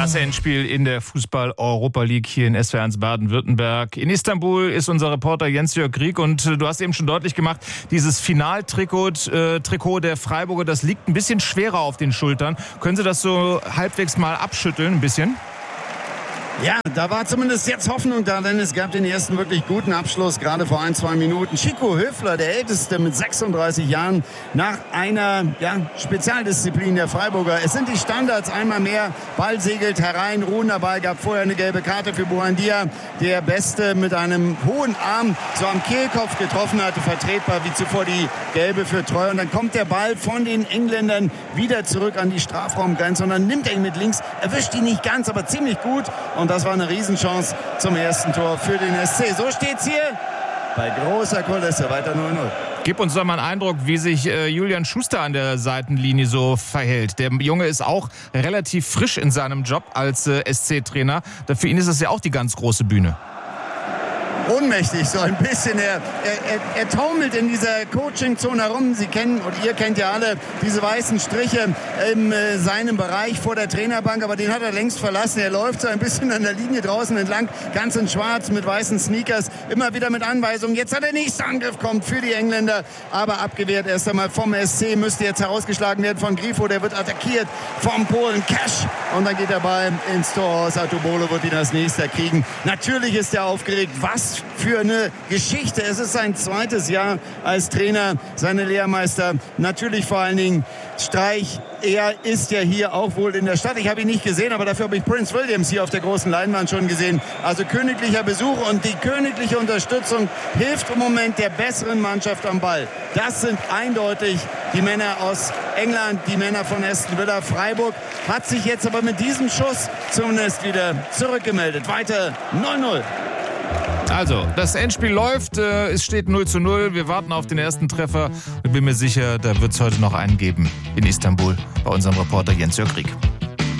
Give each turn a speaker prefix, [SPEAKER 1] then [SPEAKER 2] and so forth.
[SPEAKER 1] Das Endspiel in der Fußball-Europa League hier in SWR1 Baden-Württemberg. In Istanbul ist unser Reporter Jens-Jörg Grieg und du hast eben schon deutlich gemacht, dieses Finaltrikot der Freiburger, das liegt ein bisschen schwerer auf den Schultern. Können Sie das so halbwegs mal abschütteln, ein bisschen?
[SPEAKER 2] Ja, da war zumindest jetzt Hoffnung da, denn es gab den ersten wirklich guten Abschluss, gerade vor 1-2 Minuten. Chico Höfler, der Älteste mit 36 Jahren, nach einer Spezialdisziplin der Freiburger. Es sind die Standards, einmal mehr, Ball segelt herein, ruhender Ball, gab vorher eine gelbe Karte für Buendia. Der Beste mit einem hohen Arm so am Kehlkopf getroffen hatte, vertretbar wie zuvor die gelbe für Treu. Und dann kommt der Ball von den Engländern wieder zurück an die Strafraumgrenze und dann nimmt er ihn mit links, erwischt ihn nicht ganz, aber ziemlich gut. Und das war eine Riesenchance zum ersten Tor für den SC. So steht's hier bei großer Kulisse, weiter 0-0.
[SPEAKER 1] Gib uns doch mal einen Eindruck, wie sich Julian Schuster an der Seitenlinie so verhält. Der Junge ist auch relativ frisch in seinem Job als SC-Trainer. Für ihn ist das ja auch die ganz große Bühne.
[SPEAKER 2] Ohnmächtig so ein bisschen. Er taumelt in dieser Coaching-Zone herum. Sie kennen, und ihr kennt ja alle, diese weißen Striche in seinem Bereich vor der Trainerbank, aber den hat er längst verlassen. Er läuft so ein bisschen an der Linie draußen entlang, ganz in schwarz mit weißen Sneakers, immer wieder mit Anweisungen. Jetzt hat der nächste Angriff, kommt für die Engländer, aber abgewehrt erst einmal vom SC, müsste jetzt herausgeschlagen werden von Grifo, der wird attackiert vom Polen Cash und dann geht der Ball ins Tor aus. Atubolo wird ihn als nächster kriegen. Natürlich ist er aufgeregt. Was für eine Geschichte. Es ist sein zweites Jahr als Trainer, seine Lehrmeister. Natürlich vor allen Dingen Streich. Er ist ja hier auch wohl in der Stadt. Ich habe ihn nicht gesehen, aber dafür habe ich Prince Williams hier auf der großen Leinwand schon gesehen. Also königlicher Besuch und die königliche Unterstützung hilft im Moment der besseren Mannschaft am Ball. Das sind eindeutig die Männer aus England, die Männer von Aston Villa. Freiburg hat sich jetzt aber mit diesem Schuss zumindest wieder zurückgemeldet. Weiter 0-0.
[SPEAKER 1] Also, das Endspiel läuft, es steht 0-0. Wir warten auf den ersten Treffer. Ich bin mir sicher, da wird es heute noch einen geben in Istanbul bei unserem Reporter Jens-Jörg Grieg.